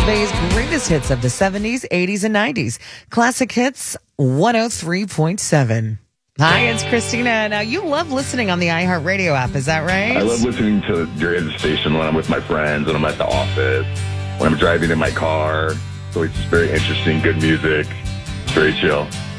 the Bay's greatest hits of the 70s, 80s, and 90s. Classic Hits 103.7. Hi, it's Christina. Now, you love listening on the iHeartRadio app, is that right? I love listening to your station when I'm with my friends, when I'm at the office, when I'm driving in my car. So it's just very interesting, good music. It's very chill.